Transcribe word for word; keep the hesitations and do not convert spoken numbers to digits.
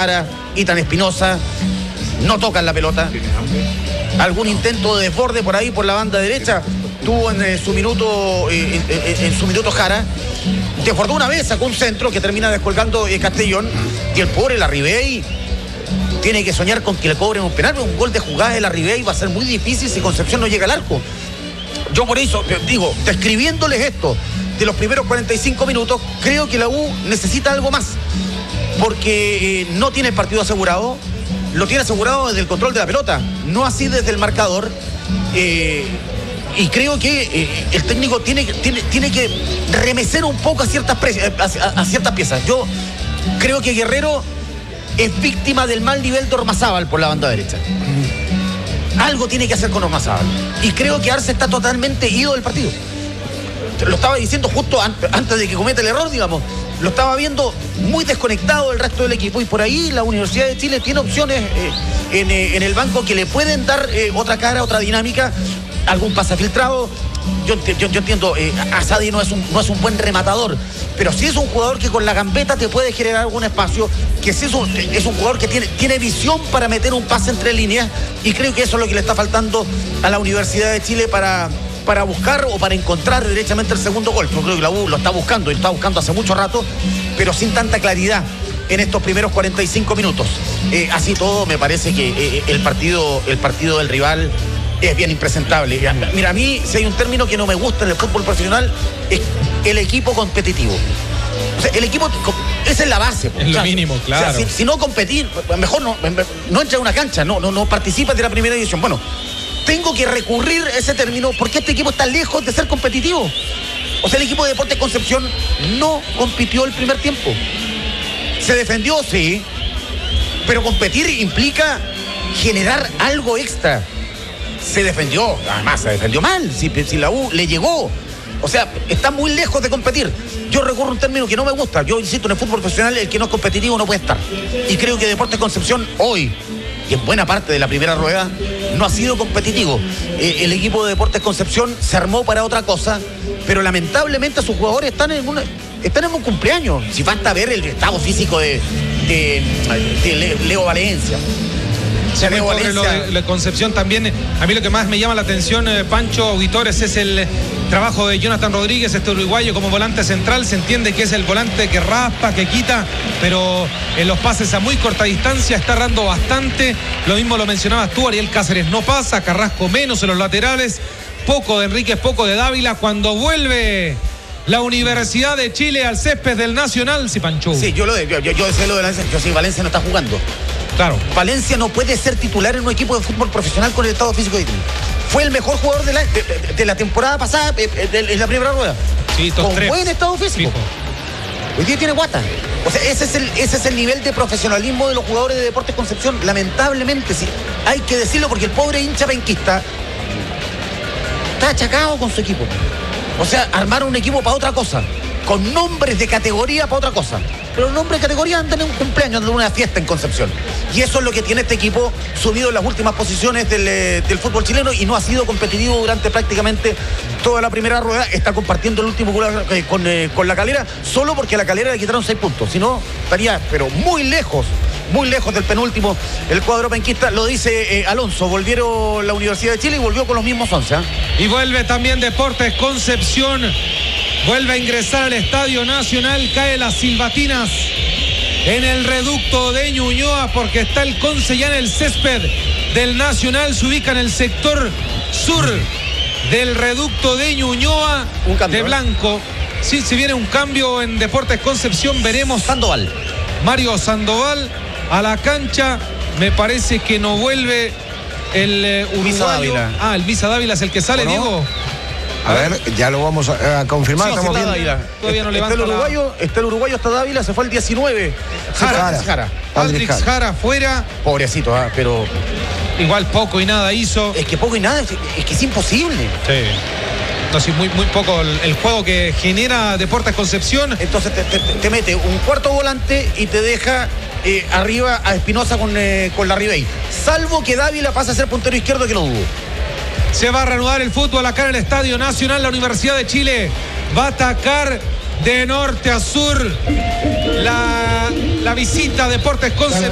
Jara, Ethan Espinosa, no tocan la pelota. Algún intento de desborde por ahí, por la banda derecha, tuvo en eh, su minuto eh, en, en su minuto Jara. Desbordó una vez, sacó un centro que termina descolgando eh, Castellón, y el pobre Larribey tiene que soñar con que le cobren un penal. Un gol de jugada de Larribey va a ser muy difícil si Concepción no llega al arco. Yo por eso digo, describiéndoles esto de los primeros cuarenta y cinco minutos, creo que la U necesita algo más, porque eh, no tiene el partido asegurado. Lo tiene asegurado desde el control de la pelota, no así desde el marcador. Eh, y creo que eh, el técnico tiene, tiene, tiene que remecer un poco a ciertas, a, a ciertas piezas. Yo creo que Guerrero es víctima del mal nivel de Ormazábal por la banda derecha. Algo tiene que hacer con Ormazábal. Y creo que Arce está totalmente ido del partido. Lo estaba diciendo justo antes de que cometa el error, digamos. Lo estaba viendo muy desconectado del resto del equipo, y por ahí la Universidad de Chile tiene opciones eh, en, eh, en el banco que le pueden dar eh, otra cara, otra dinámica, algún pase filtrado. Yo, yo, yo entiendo, eh, Asadi no es, un, no es un buen rematador, pero sí es un jugador que con la gambeta te puede generar algún espacio, que sí es un, es un jugador que tiene, tiene visión para meter un pase entre líneas, y creo que eso es lo que le está faltando a la Universidad de Chile para... para buscar o para encontrar derechamente el segundo gol. Yo creo que la U lo está buscando, y lo está buscando hace mucho rato, pero sin tanta claridad en estos primeros cuarenta y cinco minutos. Eh, así todo, me parece que eh, el partido el partido del rival es bien impresentable. Mira, a mí, si hay un término que no me gusta en el fútbol profesional, es el equipo competitivo. O sea, el equipo, esa es la base. Es lo mínimo, claro. O sea, si, si no competir, mejor no, no entra a una cancha, no, no, no participas de la primera división. Bueno, tengo que recurrir a ese término porque este equipo está lejos de ser competitivo. O sea, el equipo de Deportes Concepción no compitió el primer tiempo. Se defendió, sí, pero competir implica generar algo extra. Se defendió, además se defendió mal, si, si la U le llegó. O sea, está muy lejos de competir. Yo recurro a un término que no me gusta. Yo insisto, en el fútbol profesional el que no es competitivo no puede estar. Y creo que Deportes Concepción hoy, y en buena parte de la primera rueda, no ha sido competitivo. Eh, el equipo de Deportes Concepción se armó para otra cosa, pero lamentablemente sus jugadores están en una, están en un cumpleaños. Si basta ver el estado físico de, de, de Leo Valencia. Se me ocurre lo de, lo de Concepción también. A mí lo que más me llama la atención, eh, Pancho, auditores, es el trabajo de Jonathan Rodríguez, este uruguayo como volante central. Se entiende que es el volante que raspa, que quita, pero en los pases a muy corta distancia está errando bastante. Lo mismo lo mencionabas tú, Ariel Cáceres no pasa, Carrasco menos en los laterales, poco de Enríquez, poco de Dávila. Cuando vuelve la Universidad de Chile al césped del Nacional, sí, Pancho. Sí, yo lo de, yo, yo decía lo de Valencia, yo sí, Valencia no está jugando. Claro. Valencia no puede ser titular en un equipo de fútbol profesional con el estado físico de Chile. Fue el mejor jugador de la, de, de, de la temporada pasada, de, de, de la primera rueda. Sí, con tres. Buen estado físico. Fijo. Hoy día tiene guata. O sea, ese es, el, ese es el nivel de profesionalismo de los jugadores de Deportes Concepción. Lamentablemente, sí, hay que decirlo, porque el pobre hincha penquista está achacado con su equipo. O sea, armaron un equipo para otra cosa, con nombres de categoría para otra cosa. Pero los nombres de categoría andan en un cumpleaños, andan en una fiesta en Concepción. Y eso es lo que tiene este equipo subido en las últimas posiciones del, del fútbol chileno, y no ha sido competitivo durante prácticamente toda la primera rueda. Está compartiendo el último con, con, con la Calera, solo porque a la Calera le quitaron seis puntos. Si no, estaría pero muy lejos, muy lejos del penúltimo el cuadro penquista. Lo dice eh, Alonso, volvieron la Universidad de Chile y volvió con los mismos once. ¿eh? Y vuelve también Deportes Concepción. Vuelve a ingresar al Estadio Nacional, cae las silbatinas en el reducto de Ñuñoa, porque está el Conce ya en el césped del Nacional. Se ubica en el sector sur del reducto de Ñuñoa, un cambio, de blanco. Sí, si viene un cambio en Deportes Concepción, veremos. Sandoval. Mario Sandoval a la cancha. Me parece que no vuelve el eh, uruguayo. Ah, el Visa Dávila es el que sale, ¿no? Diego. A ver, ya lo vamos a, a confirmar. Sí, estamos está viendo. Dávila. Todavía no está, levanta el uruguayo, la... está el uruguayo hasta Dávila, se fue el diecinueve. Jara. Jara. Aldrich Jara fuera. Pobrecito, ¿eh? Pero igual poco y nada hizo. Es que poco y nada, es, es que es imposible. Sí. No, sí, muy, muy poco el, el juego que genera Deportes Concepción. Entonces te, te, te mete un cuarto volante y te deja eh, arriba a Espinosa con, eh, con Larribey. Salvo que Dávila pase a ser puntero izquierdo, que lo dudo. Se va a reanudar el fútbol acá en el Estadio Nacional. La Universidad de Chile va a atacar de norte a sur la, la visita a Deportes Concepción.